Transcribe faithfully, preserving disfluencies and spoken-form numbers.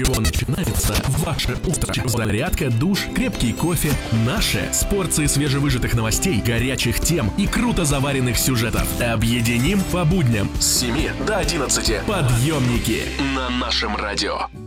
чего начинается ваше утро. Зарядка, душ, крепкий кофе. Наше с порцией свежевыжатых новостей, горячих тем и круто заваренных сюжетов. Объединим по будням с семи до одиннадцати. Подъемники на нашем радио.